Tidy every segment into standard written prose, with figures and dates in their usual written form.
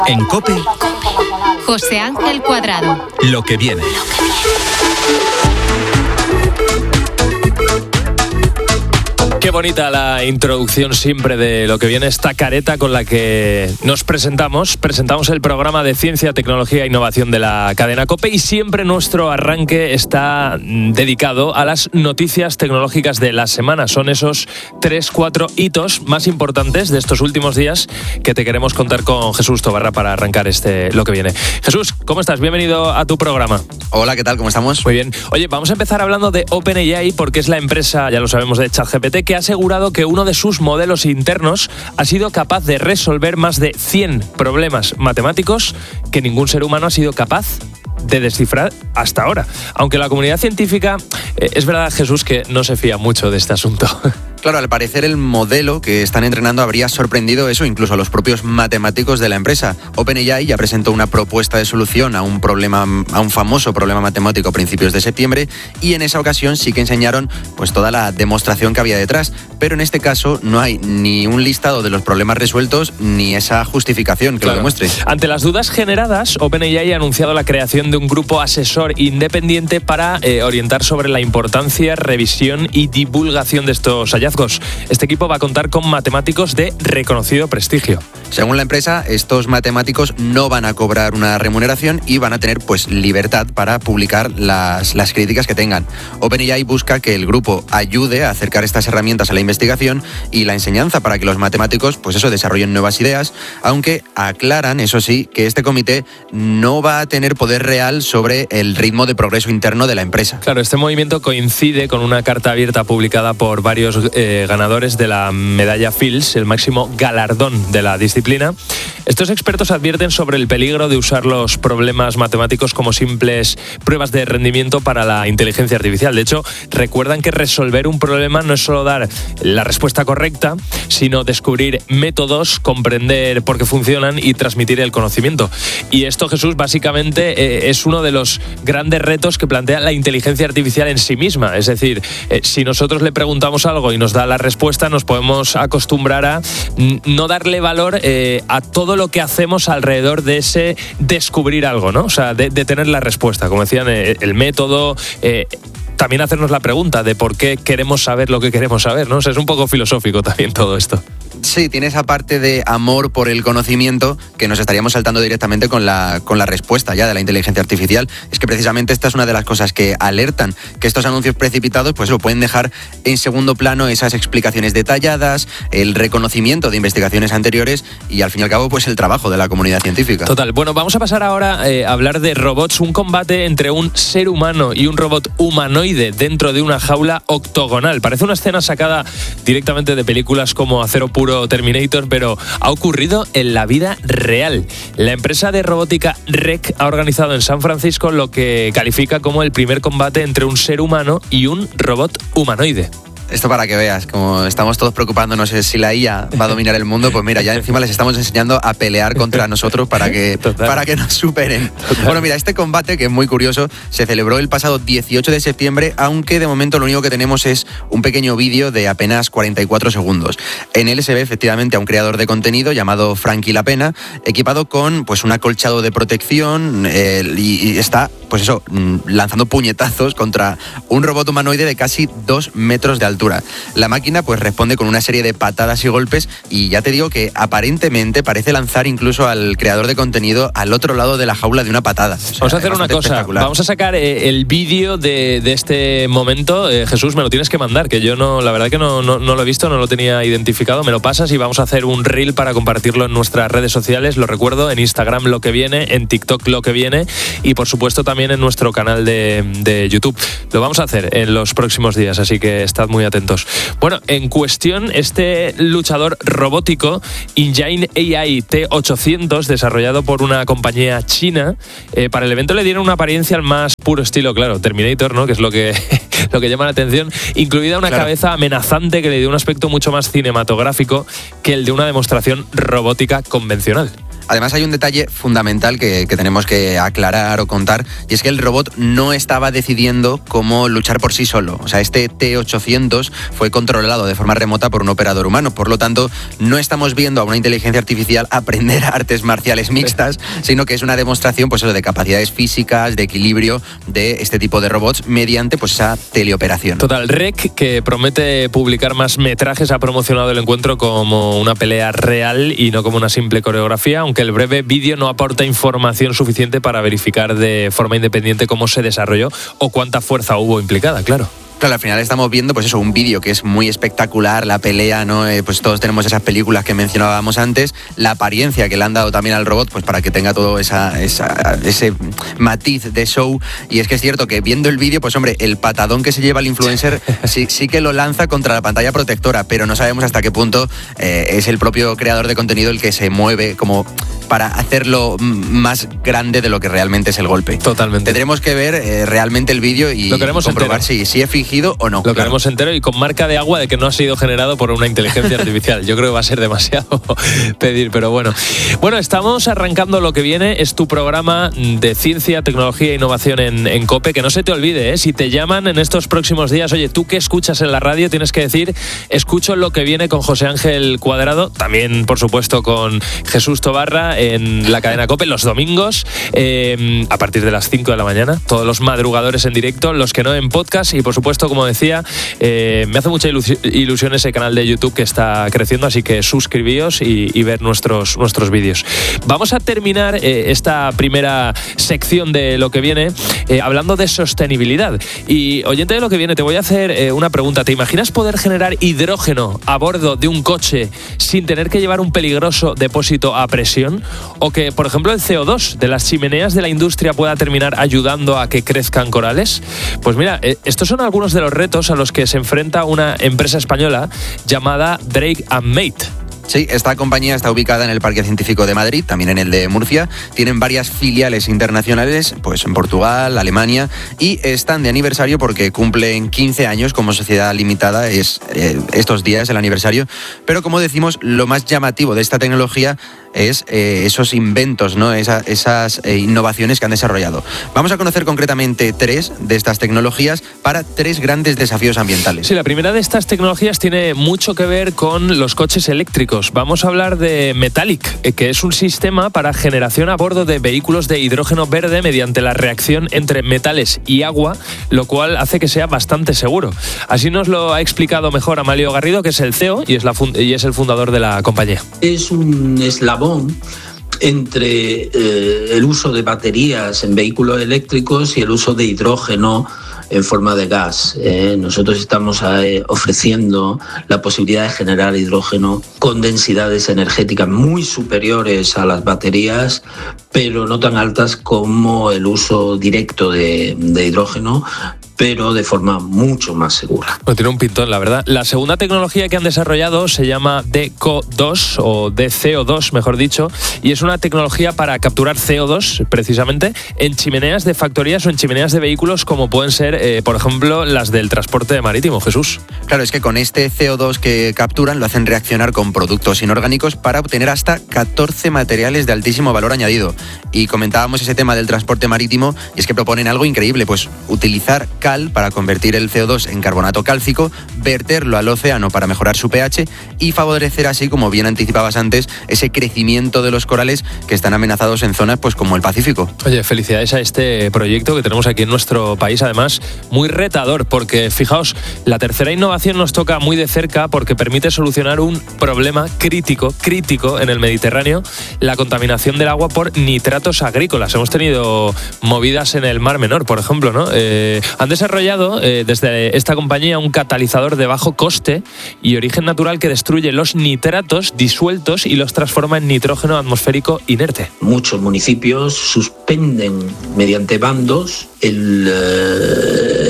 En COPE, José Ángel Cuadrado. Lo que viene. Qué bonita la introducción siempre de lo que viene, esta careta con la que nos presentamos el programa de ciencia, tecnología e innovación de la cadena COPE, y siempre nuestro arranque está dedicado a las noticias tecnológicas de la semana. Son esos 3-4 hitos más importantes de estos últimos días que te queremos contar con Jesús Tobarra para arrancar lo que viene. Jesús, ¿cómo estás? Bienvenido a tu programa. Hola, ¿qué tal? ¿Cómo estamos? Muy bien. Oye, vamos a empezar hablando de OpenAI porque es la empresa, ya lo sabemos, de ChatGPT, que ha asegurado que uno de sus modelos internos ha sido capaz de resolver más de 100 problemas matemáticos que ningún ser humano ha sido capaz de descifrar hasta ahora. Aunque la comunidad científica, es verdad, Jesús, que no se fía mucho de este asunto. Claro, al parecer el modelo que están entrenando habría sorprendido eso incluso a los propios matemáticos de la empresa. OpenAI ya presentó una propuesta de solución a un famoso problema matemático a principios de septiembre, y en esa ocasión sí que enseñaron pues toda la demostración que había detrás. Pero en este caso no hay ni un listado de los problemas resueltos ni esa justificación que lo demuestre. Ante las dudas generadas, OpenAI ha anunciado la creación de un grupo asesor independiente para orientar sobre la importancia, revisión y divulgación de estos hallazgos. Este equipo va a contar con matemáticos de reconocido prestigio. Según la empresa, estos matemáticos no van a cobrar una remuneración y van a tener pues libertad para publicar las críticas que tengan. OpenAI busca que el grupo ayude a acercar estas herramientas a la investigación y la enseñanza para que los matemáticos desarrollen nuevas ideas, aunque aclaran, eso sí, que este comité no va a tener poder real sobre el ritmo de progreso interno de la empresa. Claro, este movimiento coincide con una carta abierta publicada por varios ganadores de la medalla Fields, el máximo galardón de la disciplina. Estos expertos advierten sobre el peligro de usar los problemas matemáticos como simples pruebas de rendimiento para la inteligencia artificial. De hecho, recuerdan que resolver un problema no es solo dar la respuesta correcta, sino descubrir métodos, comprender por qué funcionan y transmitir el conocimiento. Y esto, Jesús, básicamente es uno de los grandes retos que plantea la inteligencia artificial en sí misma. Es decir, si nosotros le preguntamos algo y nos da la respuesta, nos podemos acostumbrar a no darle valor a todo lo que hacemos alrededor de ese descubrir algo, ¿no? O sea, de tener la respuesta, como decían, el método, también hacernos la pregunta de por qué queremos saber lo que queremos saber, ¿no? O sea, es un poco filosófico también todo esto. Sí, tiene esa parte de amor por el conocimiento que nos estaríamos saltando directamente con la respuesta ya de la inteligencia artificial. Es que precisamente esta es una de las cosas que alertan, que estos anuncios precipitados pues lo pueden dejar en segundo plano esas explicaciones detalladas, el reconocimiento de investigaciones anteriores y al fin y al cabo pues el trabajo de la comunidad científica. Total. Bueno, vamos a pasar ahora a hablar de robots, un combate entre un ser humano y un robot humanoide dentro de una jaula octogonal. Parece una escena sacada directamente de películas como Acero Puro, Terminator, pero ha ocurrido en la vida real. La empresa de robótica REC ha organizado en San Francisco lo que califica como el primer combate entre un ser humano y un robot humanoide. Esto para que veas, como estamos todos preocupándonos si la IA va a dominar el mundo, pues mira, ya encima les estamos enseñando a pelear contra nosotros para que nos superen. Total. Bueno, mira, este combate, que es muy curioso, se celebró el pasado 18 de septiembre, aunque de momento lo único que tenemos es un pequeño vídeo de apenas 44 segundos. En él se ve efectivamente a un creador de contenido llamado Frankie La Pena, equipado con pues un acolchado de protección y está, pues eso, lanzando puñetazos contra un robot humanoide de casi 2 metros de altura. La máquina pues responde con una serie de patadas y golpes y ya te digo que aparentemente parece lanzar incluso al creador de contenido al otro lado de la jaula de una patada. O sea, vamos a hacer una cosa, vamos a sacar el vídeo de este momento. Jesús, me lo tienes que mandar, que yo la verdad que no lo he visto, no lo tenía identificado. Me lo pasas y vamos a hacer un reel para compartirlo en nuestras redes sociales. Lo recuerdo, en Instagram Lo que viene, en TikTok Lo que viene y por supuesto también en nuestro canal de YouTube. Lo vamos a hacer en los próximos días, así que estad muy atentos. Bueno, en cuestión, este luchador robótico, Engine AI T800, desarrollado por una compañía china, para el evento le dieron una apariencia al más puro estilo, claro, Terminator, ¿no? Que es lo que llama la atención, incluida una cabeza amenazante que le dio un aspecto mucho más cinematográfico que el de una demostración robótica convencional. Además hay un detalle fundamental que tenemos que aclarar o contar, y es que el robot no estaba decidiendo cómo luchar por sí solo. O sea, este T-800 fue controlado de forma remota por un operador humano. Por lo tanto, no estamos viendo a una inteligencia artificial aprender artes marciales mixtas, sino que es una demostración, pues eso, de capacidades físicas, de equilibrio de este tipo de robots mediante, pues, esa teleoperación. Total, REC, que promete publicar más metrajes, ha promocionado el encuentro como una pelea real y no como una simple coreografía, aunque el breve vídeo no aporta información suficiente para verificar de forma independiente cómo se desarrolló o cuánta fuerza hubo implicada, claro. Claro, al final estamos viendo, pues eso, un vídeo que es muy espectacular, la pelea, ¿no? Pues todos tenemos esas películas que mencionábamos antes, la apariencia que le han dado también al robot, pues para que tenga todo ese matiz de show. Y es que es cierto que viendo el vídeo, pues hombre, el patadón que se lleva el influencer sí que lo lanza contra la pantalla protectora, pero no sabemos hasta qué punto es el propio creador de contenido el que se mueve como para hacerlo más grande de lo que realmente es el golpe. Totalmente. Tendremos que ver realmente el vídeo y comprobar si es fingido o no. Lo queremos entero y con marca de agua de que no ha sido generado por una inteligencia artificial. Yo creo que va a ser demasiado pedir, pero bueno. Bueno, estamos arrancando lo que viene. Es tu programa de ciencia, tecnología e innovación en COPE. Que no se te olvide, si te llaman en estos próximos días, oye, ¿tú qué escuchas en la radio? Tienes que decir, escucho lo que viene con José Ángel Cuadrado. También, por supuesto, con Jesús Tobarra en la cadena COPE los domingos a partir de las 5 de la mañana. Todos los madrugadores en directo, los que no en podcast. Y por supuesto, como decía, me hace mucha ilusión ese canal de YouTube que está creciendo, así que suscribíos y ver nuestros vídeos. Vamos a terminar esta primera sección de lo que viene hablando de sostenibilidad. Y oyente de lo que viene, te voy a hacer una pregunta. ¿Te imaginas poder generar hidrógeno a bordo de un coche sin tener que llevar un peligroso depósito a presión? ¿O que, por ejemplo, el CO2 de las chimeneas de la industria pueda terminar ayudando a que crezcan corales? Pues mira, estos son algunos de los retos a los que se enfrenta una empresa española llamada Drake & Mate. Sí, esta compañía está ubicada en el Parque Científico de Madrid, también en el de Murcia. Tienen varias filiales internacionales, pues en Portugal, Alemania, y están de aniversario porque cumplen 15 años como sociedad limitada, estos días el aniversario. Pero como decimos, lo más llamativo de esta tecnología es esos inventos, ¿no? Esas innovaciones que han desarrollado. Vamos a conocer concretamente 3 de estas tecnologías para 3 grandes desafíos ambientales. Sí, la primera de estas tecnologías tiene mucho que ver con los coches eléctricos. Vamos a hablar de Metallic, que es un sistema para generación a bordo de vehículos de hidrógeno verde mediante la reacción entre metales y agua, lo cual hace que sea bastante seguro. Así nos lo ha explicado mejor Amalio Garrido, que es el CEO y es el fundador de la compañía. Es un eslabón entre el uso de baterías en vehículos eléctricos y el uso de hidrógeno en forma de gas. Nosotros estamos ofreciendo la posibilidad de generar hidrógeno con densidades energéticas muy superiores a las baterías, pero no tan altas como el uso directo de hidrógeno, pero de forma mucho más segura. Bueno, tiene un pintón, la verdad. La segunda tecnología que han desarrollado se llama DCO2, o DCO2, mejor dicho, y es una tecnología para capturar CO2, precisamente, en chimeneas de factorías o en chimeneas de vehículos, como pueden ser, por ejemplo, las del transporte marítimo. Jesús. Claro, es que con este CO2 que capturan lo hacen reaccionar con productos inorgánicos para obtener hasta 14 materiales de altísimo valor añadido. Y comentábamos ese tema del transporte marítimo, y es que proponen algo increíble, pues utilizar cal para convertir el CO2 en carbonato cálcico, verterlo al océano para mejorar su pH y favorecer así, como bien anticipabas antes, ese crecimiento de los corales que están amenazados en zonas pues como el Pacífico. Oye, felicidades a este proyecto que tenemos aquí en nuestro país, además muy retador, porque fijaos, la tercera innovación nos toca muy de cerca porque permite solucionar un problema crítico en el Mediterráneo, la contaminación del agua por nitratos agrícolas. Hemos tenido movidas en el Mar Menor, por ejemplo, ¿no? Han desarrollado desde esta compañía un catalizador de bajo coste y origen natural que destruye los nitratos disueltos y los transforma en nitrógeno atmosférico inerte. Muchos municipios suspenden mediante bandos el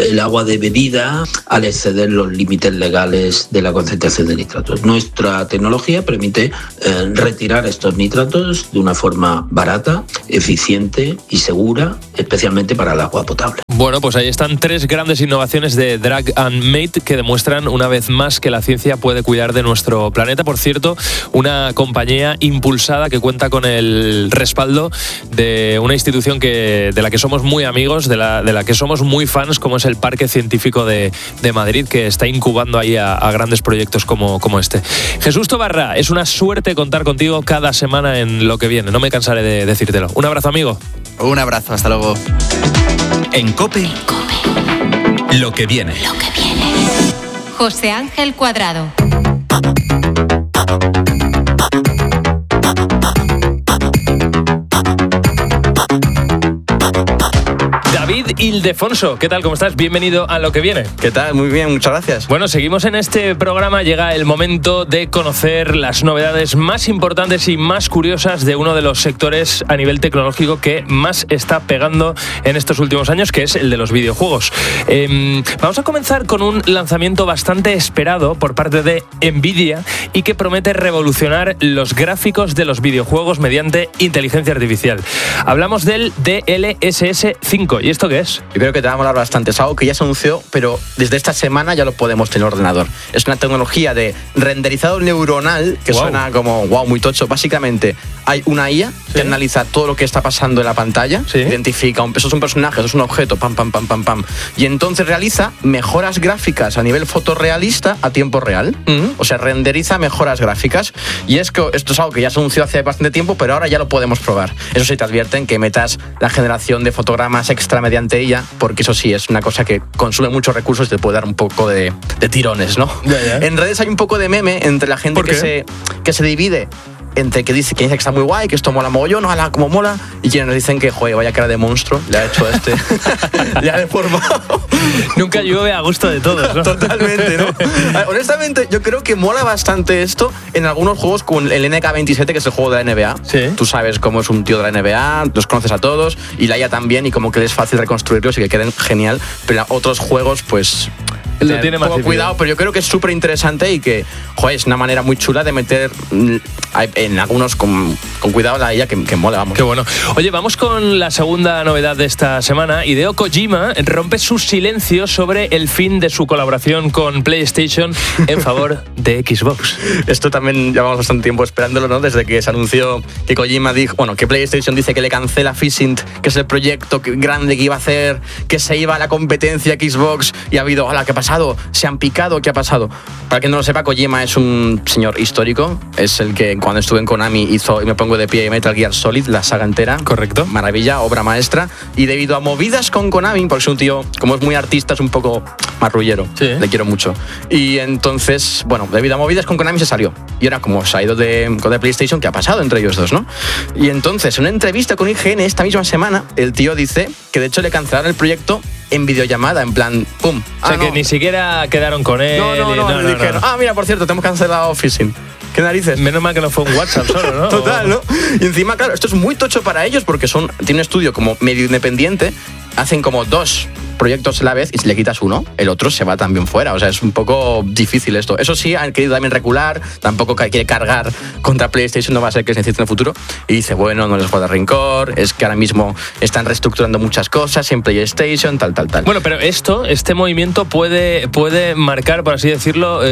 el agua de bebida al exceder los límites legales de la concentración de nitratos. Nuestra tecnología permite retirar estos nitratos de una forma barata, eficiente y segura, especialmente para el agua potable. Bueno, pues ahí están 3 grandes innovaciones de Drag and Mate que demuestran una vez más que la ciencia puede cuidar de nuestro planeta. Por cierto, una compañía impulsada que cuenta con el respaldo de una institución de la que somos muy amigos, de la que somos muy fans, como es el Parque Científico de Madrid, que está incubando ahí a grandes proyectos como este. Jesús Tobarra, es una suerte contar contigo cada semana en Lo que viene. No me cansaré de decírtelo. Un abrazo, amigo. Un abrazo, hasta luego. En COPE, Lo que viene. José Ángel Cuadrado. David Ildefonso, ¿qué tal? ¿Cómo estás? Bienvenido a Lo que viene. ¿Qué tal? Muy bien, muchas gracias. Bueno, seguimos en este programa. Llega el momento de conocer las novedades más importantes y más curiosas de uno de los sectores a nivel tecnológico que más está pegando en estos últimos años, que es el de los videojuegos. Vamos a comenzar con un lanzamiento bastante esperado por parte de Nvidia y que promete revolucionar los gráficos de los videojuegos mediante inteligencia artificial. Hablamos del DLSS 5. ¿Y esto qué es? Yo creo que te va a molar bastante. Es algo que ya se anunció, pero desde esta semana ya lo podemos tener en el ordenador. Es una tecnología de renderizado neuronal que suena como muy tocho. Básicamente hay una IA que analiza todo lo que está pasando en la pantalla, identifica, eso es un personaje, eso es un objeto, pam, pam, pam, pam, pam. Y entonces realiza mejoras gráficas a nivel fotorrealista a tiempo real. O sea, renderiza mejoras gráficas. Y es que esto es algo que ya se anunció hace bastante tiempo, pero ahora ya lo podemos probar. Eso sí, te advierten que metas la generación de fotogramas extra mediante ella, porque eso sí, es una cosa que consume muchos recursos y te puede dar un poco de tirones, ¿no? En redes hay un poco de meme entre la gente que se divide entre quien dice que está muy guay, que esto mola mogollón, ojalá como mola, y quienes dicen que, joder, vaya cara de monstruo, le ha hecho le ha deformado. Nunca llueve a gusto de todos, ¿no? Totalmente, ¿no? Honestamente, yo creo que mola bastante esto en algunos juegos con el NK27, que es el juego de la NBA. Sí. Tú sabes cómo es un tío de la NBA, los conoces a todos, y la IA también, y como que es fácil reconstruirlos y que queden genial, pero otros juegos, pues... Lo tiene más cuidado, pero yo creo que es súper interesante y que, joder, es una manera muy chula de meter en algunos con cuidado la IA que mola, vamos. Qué bueno. Oye, vamos con la segunda novedad de esta semana. Hideo Kojima rompe su silencio sobre el fin de su colaboración con PlayStation en favor de Xbox. Esto también llevamos bastante tiempo esperándolo, ¿no? Desde que se anunció que Kojima dijo, que PlayStation dice que le cancela Physint, que es el proyecto grande que iba a hacer, que se iba a la competencia Xbox, y ha habido, ¿qué pasa? ¿Se han picado? ¿Qué ha pasado? Para quien no lo sepa, Kojima es un señor histórico. Es el que cuando estuve en Konami hizo, y me pongo de pie, Metal Gear Solid, la saga entera. Correcto. Maravilla, obra maestra. Y debido a movidas con Konami, porque es un tío, como es muy artista, es un poco marrullero. Sí. Le quiero mucho. Y entonces, debido a movidas con Konami se salió. Y ahora, como se ha ido con PlayStation, ¿qué ha pasado entre ellos dos, no? Y entonces, en una entrevista con IGN esta misma semana, el tío dice que de hecho le cancelaron el proyecto en videollamada, en plan, ¡pum! O sea, que ni siquiera quedaron con él. No, dijeron, mira, por cierto, te hemos cancelado Physint. ¿Qué narices? Menos mal que no fue un WhatsApp solo, ¿no? Total, ¿no? Y encima, claro, esto es muy tocho para ellos porque tiene un estudio como medio independiente, hacen como 2 proyectos a la vez y si le quitas uno, el otro se va también fuera. O sea, es un poco difícil esto. Eso sí, han querido también recular, tampoco quiere cargar contra PlayStation, no va a ser que se necesite en el futuro. Y dice, no les guarda rencor, es que ahora mismo están reestructurando muchas cosas en PlayStation, tal. Bueno, pero este movimiento puede marcar, por así decirlo,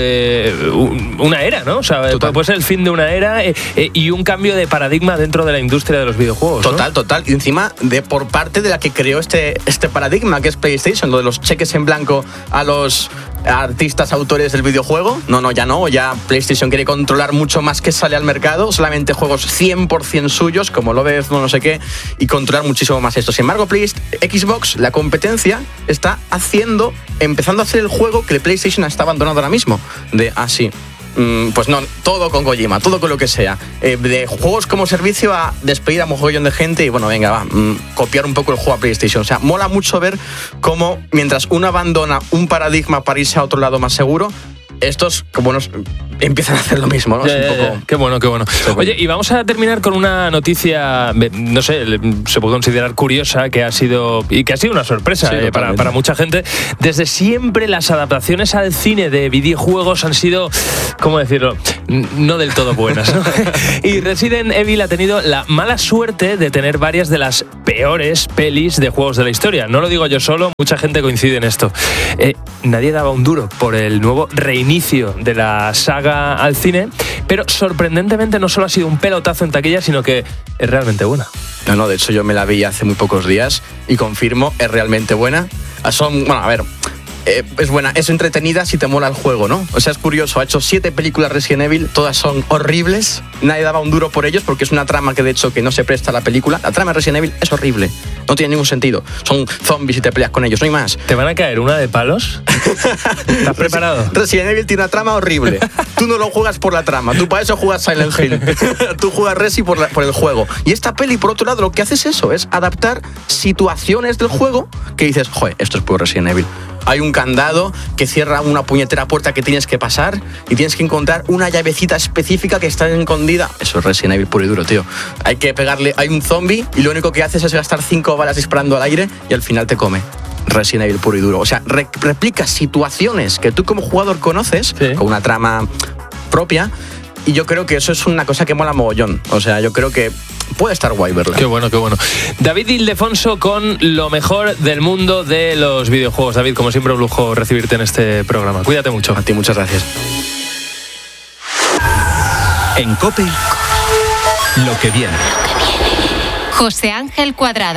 una era, ¿no? O sea, puede ser el fin de una era y un cambio de paradigma dentro de la industria de los videojuegos, ¿no? Total. Y encima, por parte de la que creó este paradigma, que es PlayStation, lo de los cheques en blanco a los artistas, autores del videojuego. Ya PlayStation quiere controlar mucho más que sale al mercado, solamente juegos 100% suyos, como lo ves, no sé qué, y controlar muchísimo más esto. Sin embargo, Xbox, la competencia, está empezando a hacer el juego que PlayStation está abandonando ahora mismo. Pues no, todo con Kojima, todo con lo que sea. De juegos como servicio a despedir a mogollón de gente y copiar un poco el juego a PlayStation. O sea, mola mucho ver cómo mientras uno abandona un paradigma para irse a otro lado más seguro, estos, como empiezan a hacer lo mismo, ¿no? Es un poco... Qué bueno, qué bueno. Oye, y vamos a terminar con una noticia, no sé, se puede considerar curiosa, que ha sido una sorpresa para mucha gente. Desde siempre las adaptaciones al cine de videojuegos han sido, ¿cómo decirlo?, no del todo buenas, ¿no? Y Resident Evil ha tenido la mala suerte de tener varias de las peores pelis de juegos de la historia. No lo digo yo solo, mucha gente coincide en esto. Nadie daba un duro por el nuevo reinicio de la saga al cine, pero sorprendentemente no solo ha sido un pelotazo en taquilla, sino que es realmente buena. No, de hecho yo me la vi hace muy pocos días y confirmo, es realmente buena. Es buena, es entretenida si te mola el juego, ¿no? O sea, es curioso, ha hecho 7 películas Resident Evil, todas son horribles, nadie daba un duro por ellos porque es una trama que de hecho que no se presta a la película. La trama de Resident Evil es horrible, no tiene ningún sentido. Son zombies y te peleas con ellos, no hay más. ¿Te van a caer una de palos? ¿Estás preparado? Resident Evil tiene una trama horrible. Tú no lo juegas por la trama, tú para eso juegas Silent Hill. Tú juegas Resi por el juego. Y esta peli, por otro lado, lo que hace es eso, es adaptar situaciones del juego que dices, joder, esto es puro Resident Evil. Hay un candado que cierra una puñetera puerta que tienes que pasar y tienes que encontrar una llavecita específica que está escondida. Eso es Resident Evil puro y duro, tío. Hay que pegarle, hay un zombie y lo único que haces es gastar 5 balas disparando al aire y al final te come. Resident Evil puro y duro. O sea, replica situaciones que tú como jugador conoces, sí, con una trama propia, y yo creo que eso es una cosa que mola mogollón. O sea, yo creo que puede estar guay verla. Qué bueno, qué bueno. David Ildefonso con lo mejor del mundo de los videojuegos. David, como siempre, un lujo recibirte en este programa. Cuídate mucho. A ti, muchas gracias. En COPE, lo que viene. José Ángel Cuadrado.